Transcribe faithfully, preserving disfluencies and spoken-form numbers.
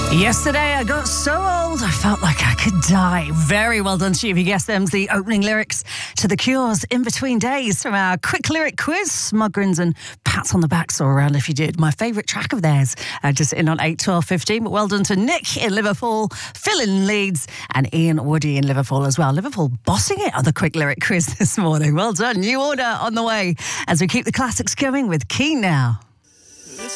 Yesterday I got so old I felt like I could die. Very well done to you if you guessed them's the opening lyrics to The Cure's In Between Days from our quick lyric quiz. Smug grins and pats on the backs all around if you did. My favourite track of theirs, uh, just in on eight, twelve, fifteen. But well done to Nick in Liverpool, Phil in Leeds and Ian Woody in Liverpool as well. Liverpool bossing it on the quick lyric quiz this morning. Well done. New order on the way as we keep the classics going with Keen now.